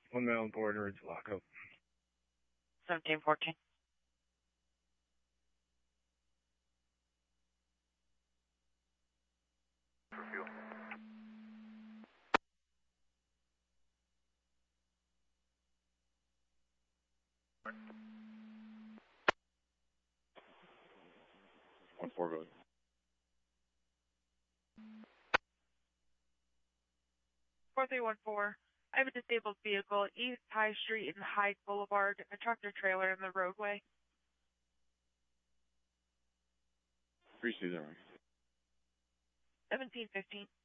One male on board, ready to lock up. 1714. For fuel. One four going. 4314. I have a disabled vehicle at East High Street and Hyde Boulevard, a tractor trailer in the roadway. Appreciate that. 1715.